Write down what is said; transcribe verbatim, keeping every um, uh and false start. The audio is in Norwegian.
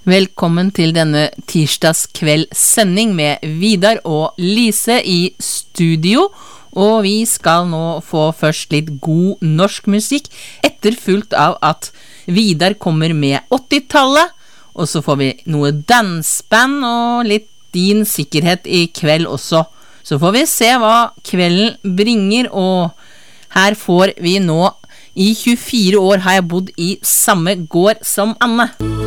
Velkommen til denne tirsdagskveldssending med Vidar og Lise i studio, og vi skal nå få først litt god norsk musikk, etterfulgt av at Vidar kommer med åttitallet, og så får vi noe dansband og litt din sikkerhet i kveld også. Så får vi se hva kvelden bringer, og her får vi nå, i tjuefire år har jeg bodd i samme gård som Anne.